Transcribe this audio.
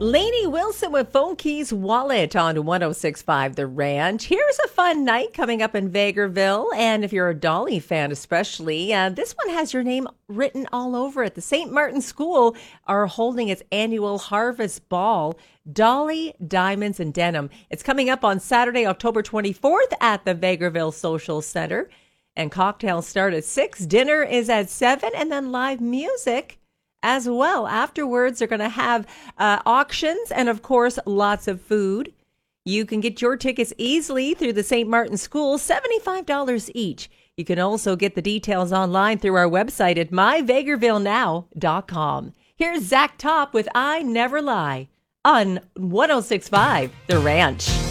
Lainey Wilson with Phone Keys Wallet on 1065 The Ranch. Here's a fun night coming up in Vegreville. And if you're a Dolly fan especially, this one has your name written all over it. The St. Martin School are holding its annual Harvest Ball, Dolly, Diamonds, and Denim. It's coming up on Saturday, October 24th at the Vegreville Social Center. And cocktails start at 6, dinner is at 7, and then live music as well. Afterwards, they're going to have auctions and, of course, lots of food. You can get your tickets easily through the St. Martin School, $75 each. You can also get the details online through our website at myvegrevillenow.com. Here's Zach Top with I Never Lie on 1065 The Ranch.